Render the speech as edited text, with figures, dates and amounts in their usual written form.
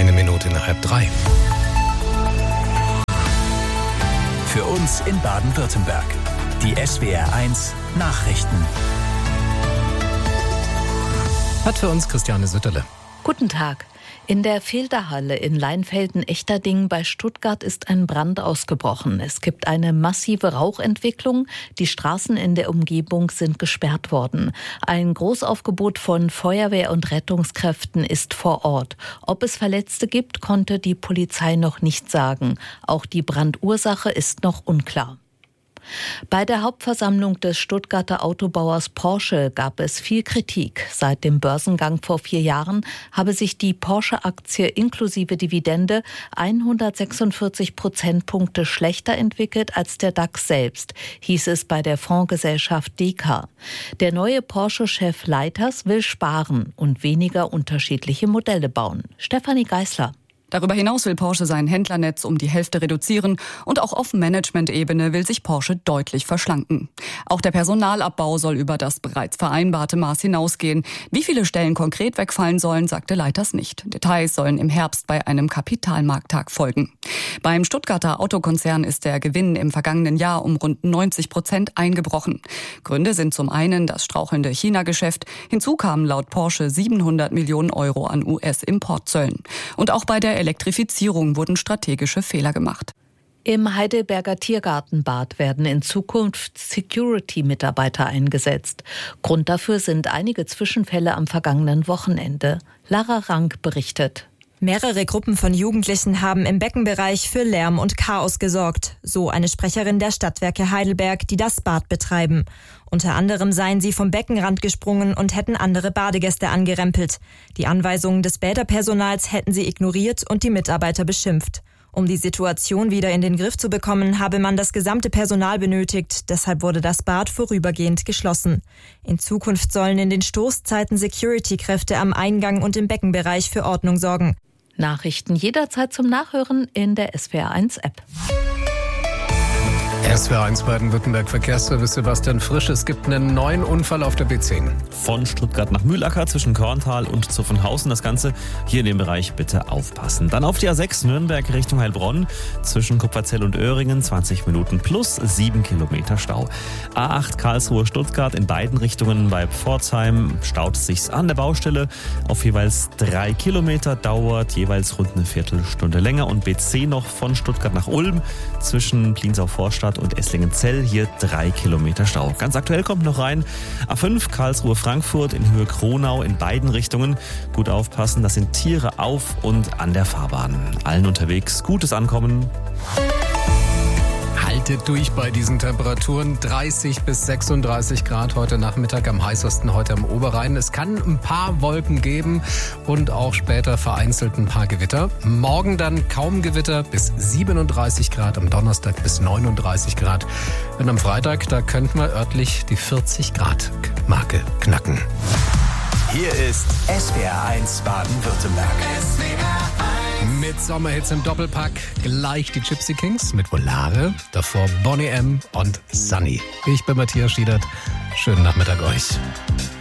Eine Minute nach 2:30. Für uns in Baden-Württemberg. Die SWR1 Nachrichten. Hat für uns Christiane Sütterle. Guten Tag. In der Fehlderhalle in Leinfelden-Echterdingen bei Stuttgart ist ein Brand ausgebrochen. Es gibt eine massive Rauchentwicklung. Die Straßen in der Umgebung sind gesperrt worden. Ein Großaufgebot von Feuerwehr und Rettungskräften ist vor Ort. Ob es Verletzte gibt, konnte die Polizei noch nicht sagen. Auch die Brandursache ist noch unklar. Bei der Hauptversammlung des Stuttgarter Autobauers Porsche gab es viel Kritik. Seit dem Börsengang vor 4 Jahren habe sich die Porsche-Aktie inklusive Dividende 146 Prozentpunkte schlechter entwickelt als der DAX selbst, hieß es bei der Fondsgesellschaft Deka. Der neue Porsche-Chef Leiters will sparen und weniger unterschiedliche Modelle bauen. Stefanie Geisler. Darüber hinaus will Porsche sein Händlernetz um die Hälfte reduzieren und auch auf Management-Ebene will sich Porsche deutlich verschlanken. Auch der Personalabbau soll über das bereits vereinbarte Maß hinausgehen. Wie viele Stellen konkret wegfallen sollen, sagte Leiters nicht. Details sollen im Herbst bei einem Kapitalmarkttag folgen. Beim Stuttgarter Autokonzern ist der Gewinn im vergangenen Jahr um rund 90% eingebrochen. Gründe sind zum einen das strauchelnde China-Geschäft. Hinzu kamen laut Porsche 700 Millionen Euro an US-Importzöllen. Und auch bei der Elektrifizierung wurden strategische Fehler gemacht. Im Heidelberger Tiergartenbad werden in Zukunft Security-Mitarbeiter eingesetzt. Grund dafür sind einige Zwischenfälle am vergangenen Wochenende. Lara Rank berichtet. Mehrere Gruppen von Jugendlichen haben im Beckenbereich für Lärm und Chaos gesorgt, so eine Sprecherin der Stadtwerke Heidelberg, die das Bad betreiben. Unter anderem seien sie vom Beckenrand gesprungen und hätten andere Badegäste angerempelt. Die Anweisungen des Bäderpersonals hätten sie ignoriert und die Mitarbeiter beschimpft. Um die Situation wieder in den Griff zu bekommen, habe man das gesamte Personal benötigt. Deshalb wurde das Bad vorübergehend geschlossen. In Zukunft sollen in den Stoßzeiten Security-Kräfte am Eingang und im Beckenbereich für Ordnung sorgen. Nachrichten jederzeit zum Nachhören in der SWR1-App. SWR1 Baden-Württemberg Verkehrsservice Sebastian Frisch. Es gibt einen neuen Unfall auf der B10. Von Stuttgart nach Mühlacker zwischen Korntal und Zuffenhausen. Das Ganze hier in dem Bereich bitte aufpassen. Dann auf die A6 Nürnberg Richtung Heilbronn zwischen Kupferzell und Öhringen 20 Minuten plus 7 Kilometer Stau. A8 Karlsruhe-Stuttgart in beiden Richtungen bei Pforzheim staut es sich an der Baustelle auf jeweils 3 Kilometer, dauert jeweils rund eine Viertelstunde länger. Und B10 noch von Stuttgart nach Ulm zwischen Pliensau-Vorstadt und Esslingen-Zell, hier 3 Kilometer Stau. Ganz aktuell kommt noch rein A5 Karlsruhe-Frankfurt in Höhe Kronau in beiden Richtungen. Gut aufpassen, das sind Tiere auf und an der Fahrbahn. Allen unterwegs gutes Ankommen. Haltet durch bei diesen Temperaturen. 30 bis 36 Grad heute Nachmittag, am heißesten heute am Oberrhein. Es kann ein paar Wolken geben und auch später vereinzelt ein paar Gewitter. Morgen dann kaum Gewitter bis 37 Grad, am Donnerstag bis 39 Grad. Und am Freitag, da könnten wir örtlich die 40 Grad Marke knacken. Hier ist SWR1 Baden-Württemberg. Mit Sommerhits im Doppelpack gleich die Gypsy Kings mit Volare, davor Boney M. und Sunny. Ich bin Matthias Schiedert. Schönen Nachmittag euch.